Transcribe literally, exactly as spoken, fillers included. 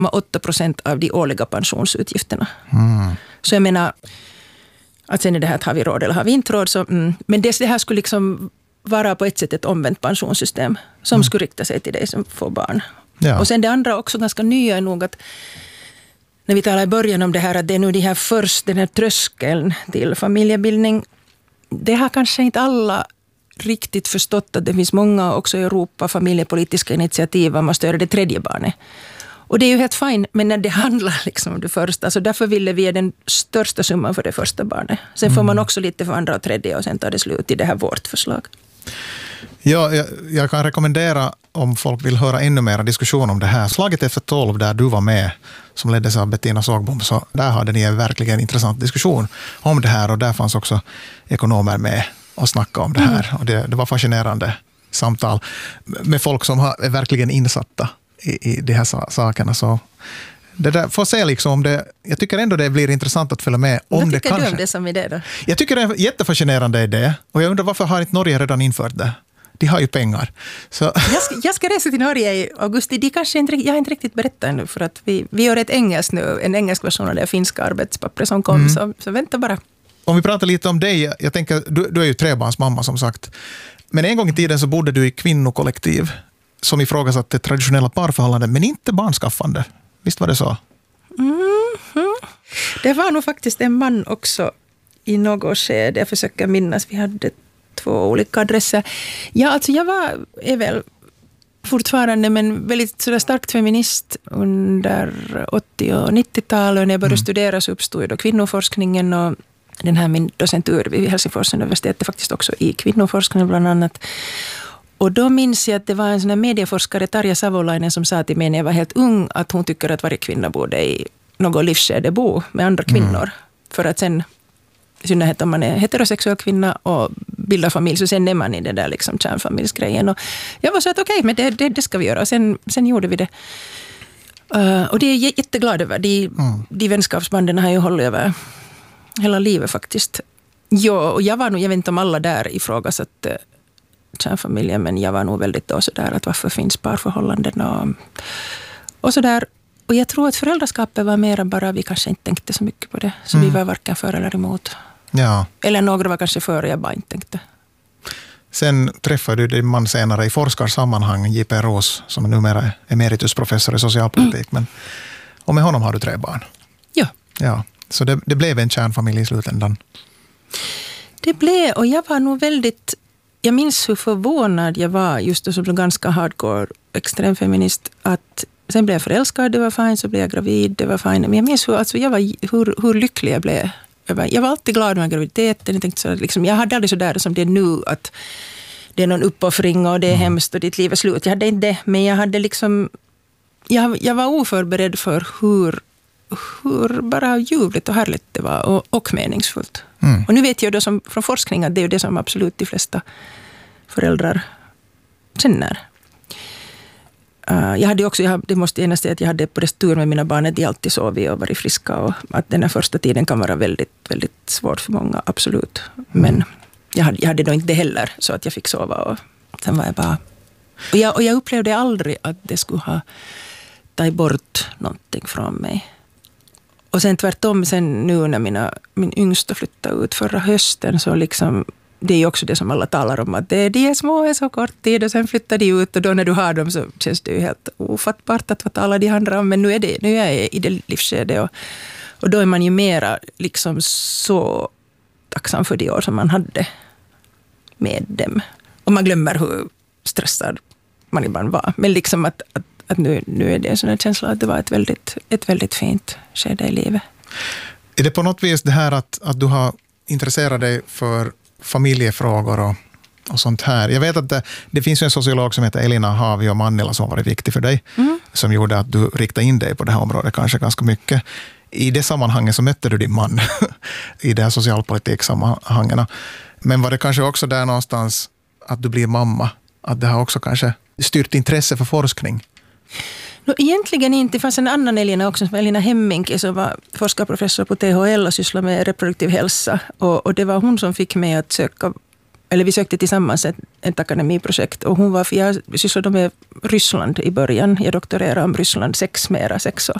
komma åtta procent av de årliga pensionsutgifterna. Mm. Så jag menar, att sen är det här att har vi råd eller har vi inte råd. Så, mm. Men det, det här skulle liksom vara på ett sätt ett omvänt pensionssystem som mm. skulle rikta sig till dig som får barn. Ja. Och sen det andra också ganska nya är nog att när vi talar i början om det här att det är nu det här först, den här tröskeln till familjebildning. Det har kanske inte alla riktigt förstått att det finns många också i Europa familjepolitiska initiativ om att stödja det tredje barnet. Och det är ju helt fint, men när det handlar liksom om det första, så därför ville vi ge den största summan för det första barnet. Sen mm. får man också lite för andra och tredje och sen tar det slut i det här vårt förslag. Ja, jag, jag kan rekommendera om folk vill höra ännu mer diskussion om det här. Slaget efter tolv där du var med som leddes av Bettina Sågbom, så där hade ni en verkligen intressant diskussion om det här och där fanns också ekonomer med och snacka om det här. Mm. Och det, det var fascinerande samtal med folk som har, är verkligen insatta i, i de här sakerna. Så det där, får se liksom om det, jag tycker ändå det blir intressant att följa med. Om Vad det tycker kanske, du om det som idé då? Jag tycker det är en jättefascinerande idé och jag undrar varför har inte Norge redan infört det? De har ju pengar. Så. Jag, ska, jag ska resa till Norge i augusti. De kanske inte, jag har inte riktigt berättat ännu för att vi, vi gör ett engelskt nu, en engelsk version av det finska arbetspappret som kom, mm. så, så vänta bara. Om vi pratar lite om dig, jag tänker, du, du är ju trebarnsmamma som sagt. Men en gång i tiden så bodde du i kvinnokollektiv som ifrågasatte traditionella parförhållanden, men inte barnskaffande. Visst var det så? Mm-hmm. Det var nog faktiskt en man också i något skede. Jag försöker minnas, vi hade två olika adresser. Ja, alltså jag var, är väl fortfarande, men väldigt sådär starkt feminist under åttio- och nittiotalet. Och när jag började mm. studera så uppstod då kvinnoforskningen och den här min docentur vid Helsingfors universitet är faktiskt också i kvinnoforskning bland annat. Och då minns jag att det var en sån här medieforskare, Tarja Savolainen, som sa till mig när jag var helt ung att hon tycker att varje kvinna borde i något livsskede bo med andra kvinnor. Mm. För att sen, i synnerhet om man är heterosexuell kvinna och bildar familj, så sen är man i det där liksom kärnfamiljsgrejen. Och jag var så att okej, okay, men det, det, det ska vi göra. Och sen, sen gjorde vi det. Uh, och det är jag jätteglad över. De, mm. de vänskapsbanden har ju hållit över hela livet faktiskt. Ja, och jag var nog, jag vet inte om alla där ifrågasatte kärnfamiljen, men jag var nog väldigt då sådär att varför finns parförhållanden och, och sådär. Och jag tror att föräldraskapet var mer än bara vi kanske inte tänkte så mycket på det. Så mm. vi var varken för eller emot. Ja. Eller några var kanske för och jag bara inte tänkte. Sen träffade du din man senare i forskarsammanhang, J P Roos, som numera är emeritusprofessor i socialpolitik. Mm. Men, och med honom har du tre barn. Ja. Ja. Så det, det blev en kärnfamilj i slutändan. Det blev, och jag var nog väldigt, jag minns hur förvånad jag var just då som ganska hardcore extremfeminist att sen blev jag förälskad, det var fint, så blev jag gravid, det var fint. Men jag minns hur, alltså jag var, hur, hur lycklig jag blev. Jag var alltid glad med graviditeten. Jag, tänkte så, liksom, jag hade aldrig så där som det är nu att det är någon uppoffring och det är mm. hemskt och ditt liv är slut. Jag hade inte det, men jag hade liksom, jag, jag var oförberedd för hur hur bara ljuvligt och härligt det var och, och meningsfullt. Mm. Och nu vet jag då som, från forskning att det är det som absolut de flesta föräldrar känner. Uh, jag hade också, jag, det måste jag säga att jag hade på det tur med mina barn att de alltid sovit och varit friska och att den här första tiden kan vara väldigt, väldigt svårt för många, absolut. Men jag hade, jag hade då inte det heller så att jag fick sova och sen var jag bara... Och jag, och jag upplevde aldrig att det skulle ha tagit bort någonting från mig. Och sen tvärtom, sen nu när mina, min yngsta flyttade ut förra hösten så liksom, det är ju också det som alla talar om att det, de är små är så kort tid och sen flyttar de ut och då när du har dem så känns det ju helt ofattbart att vad talar de andra om. Men nu är, det, nu är jag i det livskedet och, och då är man ju mera liksom så tacksam för de år som man hade med dem. Och man glömmer hur stressad man ibland var. Men liksom att, att att nu, nu är det en sån här känsla att det var ett väldigt, ett väldigt fint skede i livet. Är det på något vis det här att, att du har intresserat dig för familjefrågor och, och sånt här? Jag vet att det, det finns ju en sociolog som heter Elina Havio Mannila som har varit viktig för dig, mm. som gjorde att du riktade in dig på det här området kanske ganska mycket. I det sammanhanget så mötte du din man i det här socialpolitiksammanhangen. Men var det kanske också där någonstans att du blir mamma? Att det har också kanske styrt intresse för forskning? No, egentligen inte. Det fanns en annan Elina också, som Elina Hemminki, som var forskarprofessor på T H L och sysslade med reproduktiv hälsa. Och, och det var hon som fick mig att söka eller vi sökte tillsammans ett, ett akademiprojekt och hon var, för jag sysslade med Ryssland i början. Jag doktorerade om Ryssland sex mera sex och